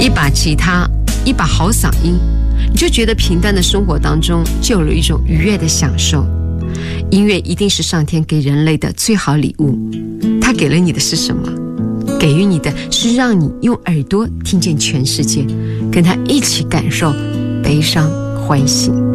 一把吉他，一把好嗓音，你就觉得平淡的生活当中就有了一种愉悦的享受。音乐一定是上天给人类的最好礼物，它给了你的是什么？给予你的是让你用耳朵听见全世界，跟它一起感受悲伤欢喜。